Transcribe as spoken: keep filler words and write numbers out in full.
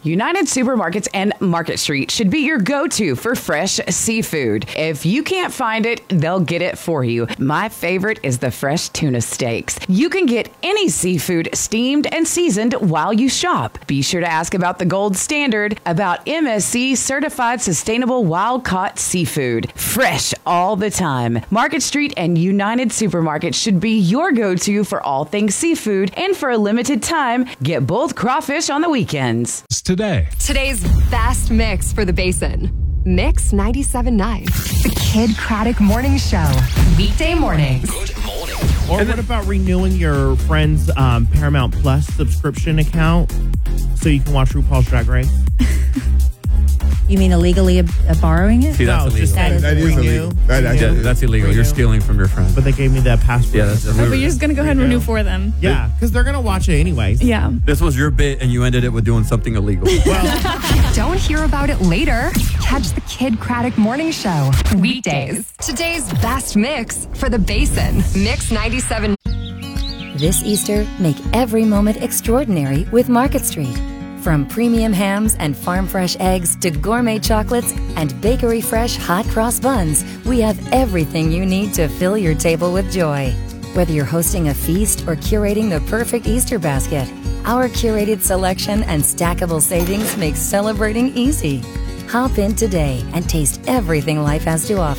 United Supermarkets and Market Street should be your go-to for fresh seafood. If you can't find it, they'll get it for you. My favorite is the fresh tuna steaks. You can get any seafood steamed and seasoned while you shop. Be sure to ask about the gold standard, about M S C certified sustainable wild-caught seafood. Fresh all the time. Market Street and United Supermarkets should be your go-to for all things seafood, and for a limited time, get both crawfish on the weekends. Today. Today's best mix for the Basin. Mix ninety-seven point nine. The Kid Craddock Morning Show. Weekday mornings. Good morning. Or what about renewing your friend's um, Paramount Plus subscription account so you can watch RuPaul's Drag Race? You mean illegally uh, borrowing it? See, that's no, illegal. just That is That is renew. illegal. That, that, Yeah, that, that's illegal. You're Renew. stealing from your friend. But they gave me that password. Yeah, that's Oh, but you're just going to go ahead and renew for them. Yeah, because they're going to watch it anyways. Yeah. This was your bit, and you ended it with doing something illegal. Well, Don't hear about it later. Catch the Kid Craddock Morning Show. Weekdays. Today's best mix for the Basin. Mix ninety-seven. This Easter, make every moment extraordinary with Market Street. From premium hams and farm fresh eggs to gourmet chocolates and bakery fresh hot cross buns, we have everything you need to fill your table with joy. Whether you're hosting a feast or curating the perfect Easter basket, our curated selection and stackable savings make celebrating easy. Hop in today and taste everything life has to offer